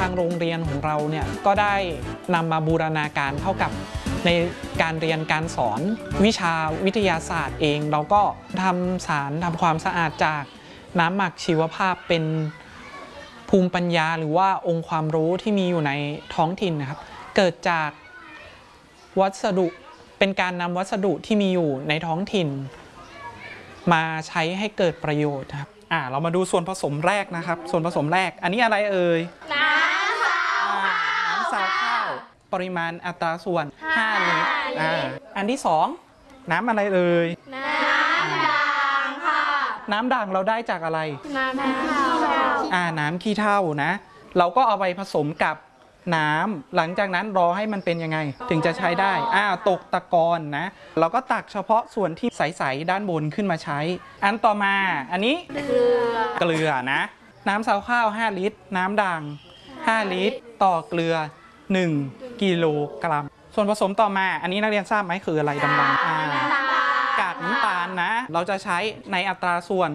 างโรงเรียนของเราเนี่ยก็ได้นำมาบูรณาการเข้ากับในการเรียนการสอนวิชาวิทยาศาสตร์เองเราก็ทำสารทำความสะอาดจากน้ำหมักชีวภาพเป็นภูมิปัญญาหรือว่าองค์ความรู้ที่มีอยู่ในท้องถิ่นนะครับเกิดจากวัสดุเป็นการนำวัสดุที่มีอยู่ในท้องถิ่นมาใช้ให้เกิดประโยชน์ครับเรามาดูส่วนผสมแรกนะครับส่วนผสมแรกอันนี้อะไรเอ่ยน้ำซาวข้าวปริมาณอัตราส่วน5 ลิตรอันที่2น้ำอะไรเอ่ยน้ำด่างค่ะน้ำด่างเราได้จากอะไรน้ำขี้เถ้านะเราก็เอาไปผสมกับน้ำหลังจากนั้นรอให้มันเป็นยังไงถึงจะใช้ได้ตกตะกอนนะเราก็ตักเฉพาะส่วนที่ใสๆด้านบนขึ้นมาใช้อันต่อมาอันนี้เกลือนะน้ำซาวข้าว5 ลิตรน้ำด่าง5 ลิตรต่อเกลือ1 กิโลกรัมส่วนผสมต่อมาอันนี้นักเรียนทราบไหมคืออะไรดำๆกากน้ำตาลนะเราจะใช้ในอัตราส่วน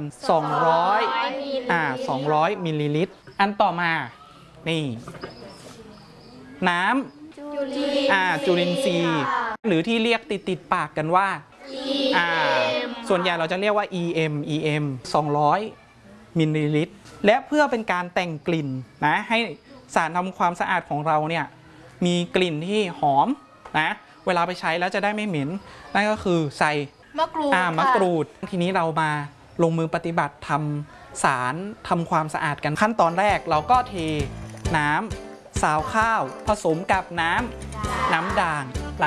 200มิลลิลิตรอันต่อมานี่น้ำจุลินทรีย์หรือที่เรียกติดปากกันว่าส่วนใหญ่เราจะเรียกว่า EM 200มิลลิลิตรและเพื่อเป็นการแต่งกลิ่นนะให้สารทำความสะอาดของเราเนี่ยมีกลิ่นที่หอมนะเวลาไปใช้แล้วจะได้ไม่เหม็นนั่นก็คือใส่มะกรูดทีนี้เรามาลงมือปฏิบัติทำสารทำความสะอาดกันขั้นตอนแรกเราก็เทน้ำซาวข้าวผสมกับน้ำด่าง